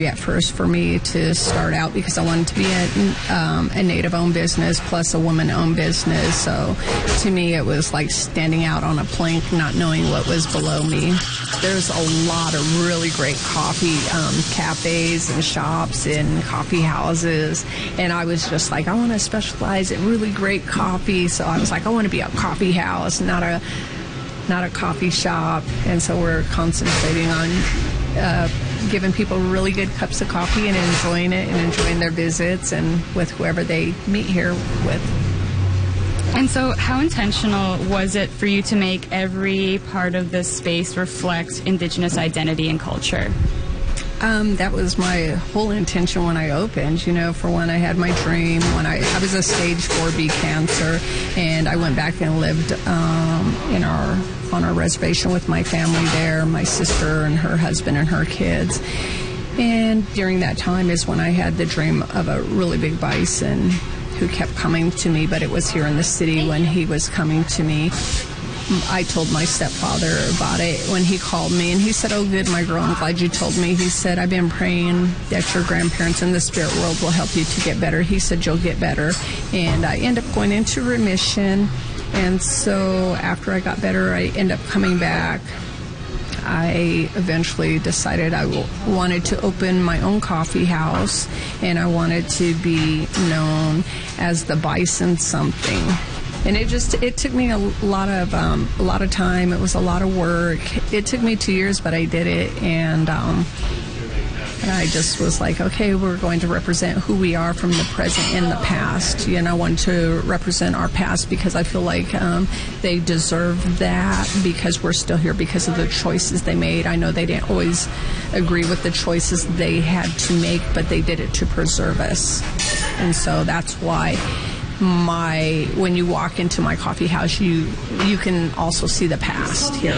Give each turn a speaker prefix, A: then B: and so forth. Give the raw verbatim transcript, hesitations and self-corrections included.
A: At first for me to start out because I wanted to be a, um, a Native-owned business plus a woman-owned business. So to me it was like standing out on a plank, not knowing what was below me. There's a lot of really great coffee um, cafes and shops and coffee houses, and I was just like, I want to specialize in really great coffee. So I was like, I want to be a coffee house, not a not a coffee shop. And so we're concentrating on uh, giving people really good cups of coffee and enjoying it and enjoying their visits and with whoever they meet here with.
B: And so how intentional was it for you to make every part of this space reflect Indigenous identity and culture?
A: Um, that was my whole intention when I opened. You know, for one, I had my dream when I, I was a stage four B cancer, and I went back and lived um, in our on our reservation with my family there, my sister and her husband and her kids. And during that time is when I had the dream of a really big bison who kept coming to me, but it was here in the city when he was coming to me. I told my stepfather about it when he called me, and he said, "Oh, good, my girl, I'm glad you told me." He said, "I've been praying that your grandparents in the spirit world will help you to get better." He said, "You'll get better." And I ended up going into remission, and so after I got better, I ended up coming back. I eventually decided I w- wanted to open my own coffee house, and I wanted to be known as the Bison something. And it just, it took me a lot of, um, a lot of time. It was a lot of work. It took me two years, but I did it. And, um, and I just was like, okay, we're going to represent who we are from the present and the past. And I want to represent our past because I feel like um, they deserve that because we're still here because of the choices they made. I know they didn't always agree with the choices they had to make, but they did it to preserve us. And so that's why my when you walk into my coffee house, you you can also see the past here.